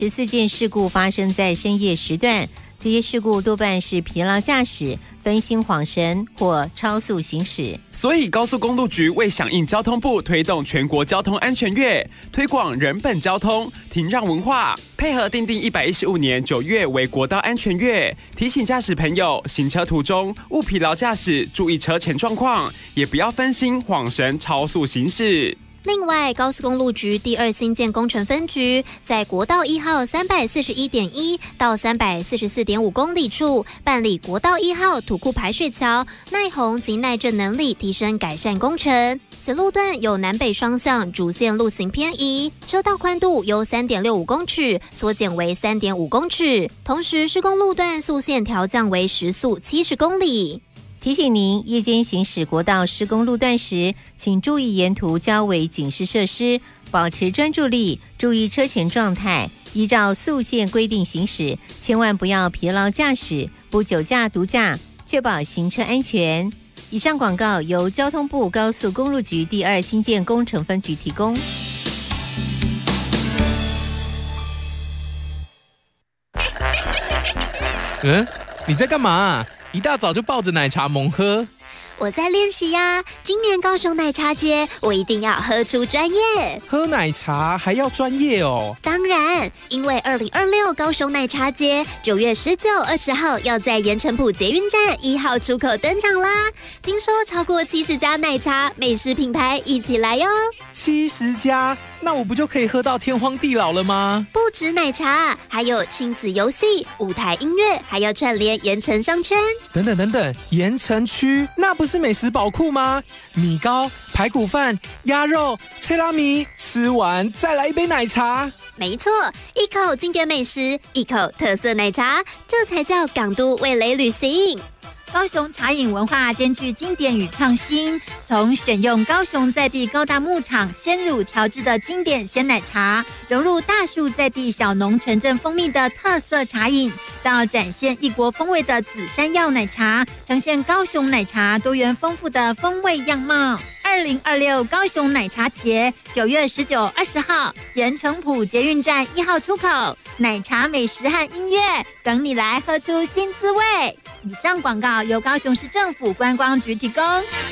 14件事故发生在深夜时段，这些事故多半是疲劳驾驶、分心晃神或超速行驶。 所以高速公路局为响应交通部推动全国交通安全月，推广人本交通、停让文化，配合订定115年9月为国道安全月，提醒驾驶朋友行车途中勿疲劳驾驶，注意车前状况，也不要分心晃神超速行驶。 另外，高速公路局第2新建工程分局在国道1号341.1到344.5公里处办理国道1号土库排水桥耐洪及耐震能力提升改善工程。此路段有南北双向主线路行偏移，车道宽度由3.65公尺缩减为3.5公尺，同时施工路段速线调降为时速70公里。 提醒您，夜间行驶国道施工路段时，请注意沿途交围警示设施，保持专注力，注意车前状态，依照速限规定行驶，千万不要疲劳驾驶，不酒驾毒驾，确保行车安全。以上广告由交通部高速公路局第2新建工程分局提供。 你在干嘛？一大早就抱着奶茶猛喝。 我在练习呀，今年高雄奶茶节，我一定要喝出专业。 喝奶茶还要专业哦？ 当然，因为2026高雄奶茶节9月19、20号要在盐埕埔捷运站1号出口登场啦。听说超过70家奶茶美食品牌一起来哟。 70家，那我不就可以喝到天荒地老了吗？ 不止奶茶，还有亲子游戏、舞台音乐，还要串联盐埕商圈。 等等，盐埕区那不是美食宝库吗？米糕、排骨饭、鸭肉、切拉米，吃完再来一杯奶茶。 没错，一口经典美食，一口特色奶茶，这才叫港都味蕾旅行。 高雄茶饮文化兼具经典与创新，从选用高雄在地高大牧场鲜乳调制的经典鲜奶茶，融入大树在地小农纯正蜂蜜的特色茶饮，到展现异国风味的紫山药奶茶，呈现高雄奶茶多元丰富的风味样貌。2026高雄奶茶节9月19、20号，盐埕埔捷运站1号出口，奶茶美食和音乐等你来喝出新滋味。以上广告由高雄市政府观光局提供。